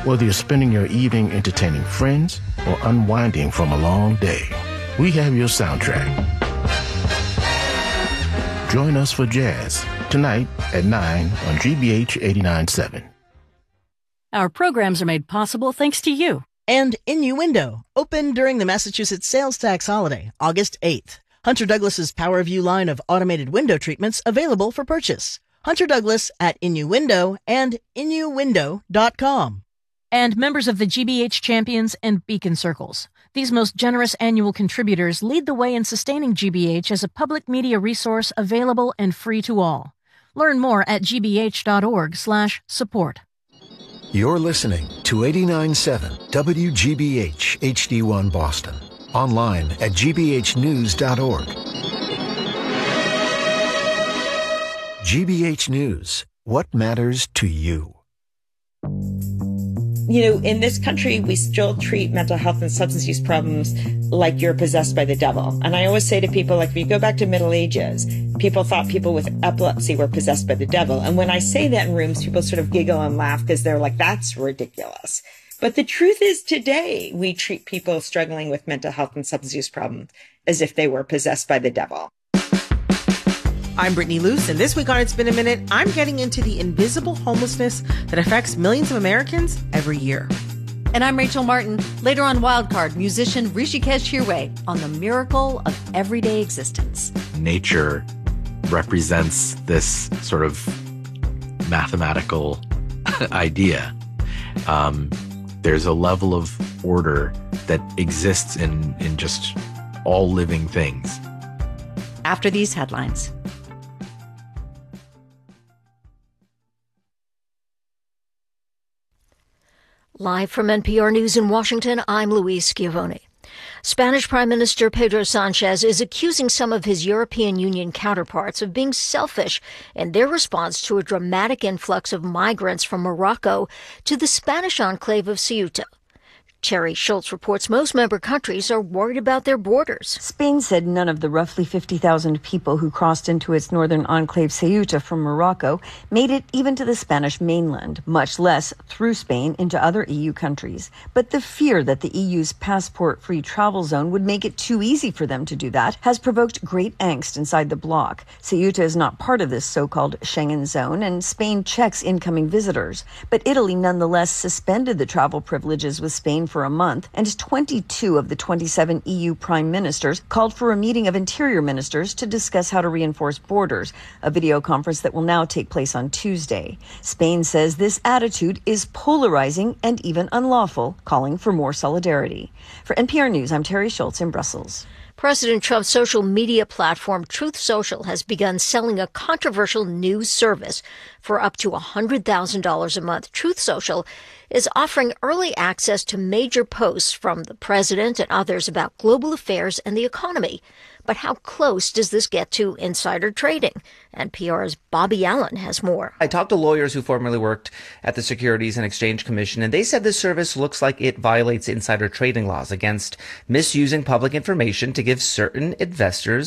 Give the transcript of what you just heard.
Whether you're spending your evening entertaining friends or unwinding from a long day, we have your soundtrack. Join us for jazz tonight at 9 on GBH 89.7. Our programs are made possible thanks to you. And Innuendo, open during the Massachusetts sales tax holiday, August 8th. Hunter Douglas's PowerView line of automated window treatments available for purchase. Hunter Douglas at Innuendo and Innuendo.com. And members of the GBH Champions and Beacon Circles. These most generous annual contributors lead the way in sustaining GBH as a public media resource available and free to all. Learn more at gbh.org/support. You're listening to 89.7 WGBH HD1 Boston. Online at gbhnews.org. GBH News. What matters to you? You know, in this country, we still treat mental health and substance use problems like you're possessed by the devil. And I always say to people, like, if you go back to Middle Ages, people thought people with epilepsy were possessed by the devil. And when I say that in rooms, people sort of giggle and laugh because they're like, that's ridiculous. But the truth is today, we treat people struggling with mental health and substance use problems as if they were possessed by the devil. I'm Brittany Luce, and this week on It's Been a Minute, I'm getting into the invisible homelessness that affects millions of Americans every year. And I'm Rachel Martin. Later on Wildcard, musician Rishikesh Hirway on the miracle of everyday existence. Nature represents this sort of mathematical idea. There's a level of order that exists in just all living things. After these headlines. Live from NPR News in Washington, I'm Louise Schiavone. Spanish Prime Minister Pedro Sanchez is accusing some of his European Union counterparts of being selfish in their response to a dramatic influx of migrants from Morocco to the Spanish enclave of Ceuta. Cherry Schultz reports most member countries are worried about their borders. Spain said none of the roughly 50,000 people who crossed into its northern enclave Ceuta from Morocco made it even to the Spanish mainland, much less through Spain into other EU countries. But the fear that the EU's passport-free travel zone would make it too easy for them to do that has provoked great angst inside the bloc. Ceuta is not part of this so-called Schengen zone, and Spain checks incoming visitors. But Italy nonetheless suspended the travel privileges with Spain for a month, and 22 of the 27 EU prime ministers called for a meeting of interior ministers to discuss how to reinforce borders, a video conference that will now take place on Tuesday. Spain says this attitude is polarizing and even unlawful, calling for more solidarity. For NPR News, I'm Terry Schultz in Brussels. President Trump's social media platform Truth Social has begun selling a controversial news service for up to $100,000 a month. Truth Social is offering early access to major posts from the president and others about global affairs and the economy. But how close does this get to insider trading? NPR's Bobby Allen has more. I talked to lawyers who formerly worked at the Securities and Exchange Commission, and they said this service looks like it violates insider trading laws against misusing public information to give certain investors